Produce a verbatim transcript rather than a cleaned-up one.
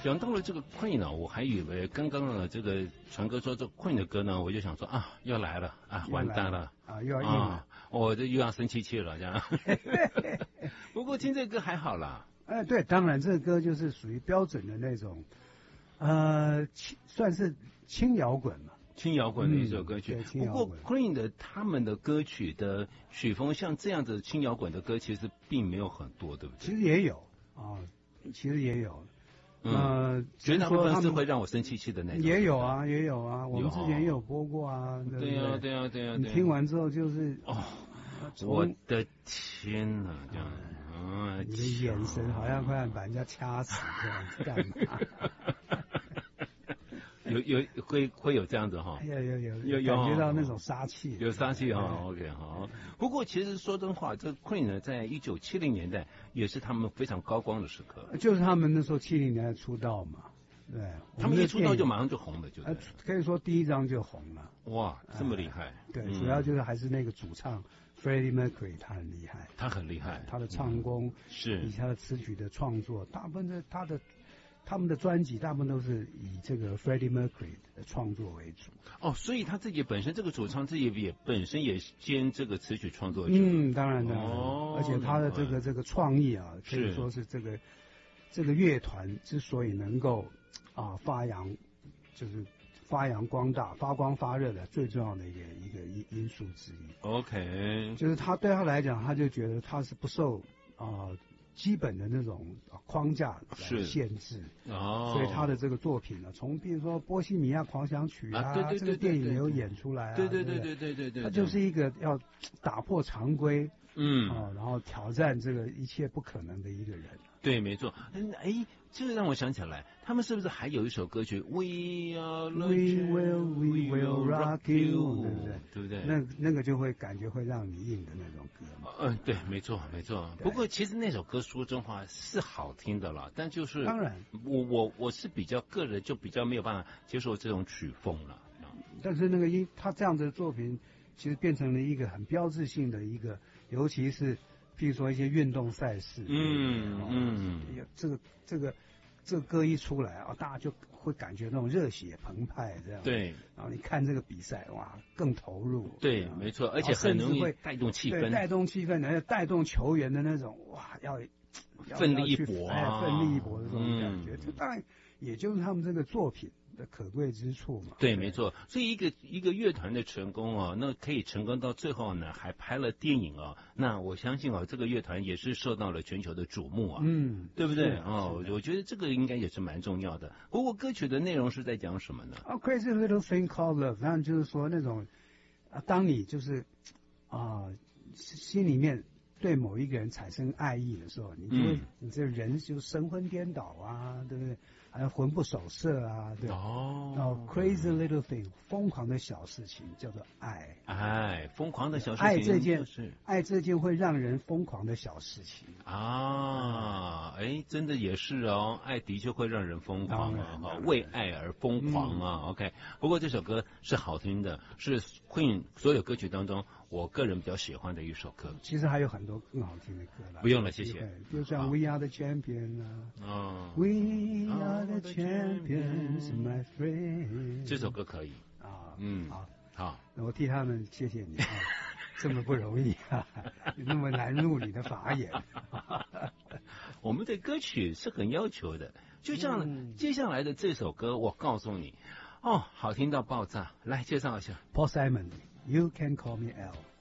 讲到了这个 Queen 呢，我还以为刚刚的这个传哥说这 Queen 的歌呢，我就想说啊，要来了啊，完蛋了啊，又要硬了， 啊，我这又要生气气了这样。不过听这歌还好啦。 哎，对，当然这个歌就是属于标准的那种，呃，算是轻摇滚嘛。 轻摇滚的一首歌曲， 嗯、 不过 Queen 的他们的歌曲的曲风像这样子轻摇滚的歌，其实并没有很多，对不对？ 其实也有啊、哦，其实也有。 嗯、 呃， 绝大部分是会让我生气气的那种。 也有啊，也有啊，我们之前也有播过啊。对对呀，对呀，对呀。 你听完之后就是哦，我的天哪，这样， 嗯，你的眼神好像快要把人家掐死这样子干嘛？ 有有会会有这样子哈， 有有有有有感觉到那种杀气， 有杀气哈。OK 好，不过其实说真话，这 Queen 呢，在一九七零年代也是他们非常高光的时刻， 就是他们那时候七零年代出道嘛，对， 他们一出道就马上就红了，就呃可以说第一张就红了。 哇，这么厉害！ 对，主要就是还是那个主唱 Freddie Mercury 他很厉害， 他很厉害， 他的唱功是， 以及他的词曲的创作，大部分的他的。他们的专辑大部分都是以这个 Freddie Mercury 的创作为主。 哦，所以他自己本身这个主唱自己也本身也兼这个词曲创作者。 嗯，当然的。 哦， 而且他的这个这个创意啊，可以说是这个这个乐团之所以能够啊发扬，就是发扬光大、发光发热的最重要的一个一个因因素之一。 OK， 就是他对他来讲，他就觉得他是不受啊。基本的那种框架来限制， 哦， 所以他的这个作品呢，从比如说《波西米亚狂想曲》啊， 对对对， 这个电影也有演出来啊， 对对对对对对对， 他就是一个要打破常规， 嗯， 啊，然后挑战这个一切不可能的一个人。 对，没错。嗯，哎，这个让我想起来，他们是不是还有一首歌曲 We Are We Will We Will Rock You， 对不对？ 对不对？ 那那个就会感觉会让你硬的那种歌嘛。 嗯，对，没错没错。不过其实那首歌说真话是好听的了，但就是当然， 我我我是比较个人就比较没有办法接受这种曲风了。 但是那个音，他这样子的作品，其实变成了一个很标志性的一个，尤其是。譬如说一些运动赛事， 嗯嗯， 这个这个这个歌一出来啊，大家就会感觉那种热血澎湃这样。 对， 然后你看这个比赛，哇，更投入。 对，没错，而且很容易带动气氛， 带动气氛，而且带动球员的那种哇，要奋力一搏啊，奋力一搏的这种感觉。这当然也就是他们这个作品的可贵之处嘛。 对，没错。所以一个一个乐团的成功哦，那可以成功到最后呢，还拍了电影哦。那我相信哦，这个乐团也是受到了全球的瞩目啊， 嗯， 对不对？哦，我觉得这个应该也是蛮重要的。不过歌曲的内容是在讲什么呢？ 啊 ，Crazy Little Thing Called Love， 当然就是说那种啊，当你就是啊，心里面对某一个人产生爱意的时候，你就会、嗯、你这人就神魂颠倒啊，对不对？还魂不守舍啊，对。 哦。 然后 crazy little thing， 疯狂的小事情叫做爱。 爱，疯狂的小事情。 爱这件是爱这件会让人疯狂的小事情啊，哎，真的也是哦，爱的确会让人疯狂啊，为爱而疯狂啊。嗯、OK， 不过这首歌是好听的，是 Queen 所有歌曲当中我个人比较喜欢的一首歌。 其实还有很多更好听的歌啦。 不用了，谢谢。 比如像 We Are the Champions 啊。 哦。 We are the champions, my friend。 这首歌可以啊， 嗯， 好， 好， 那我替他们谢谢你啊，这么不容易啊，那么难入你的法眼。 我们对歌曲是很要求的，就像接下来的这首歌，我告诉你，哦，好听到爆炸，来介绍一下 Paul Simon，You Can Call Me Al。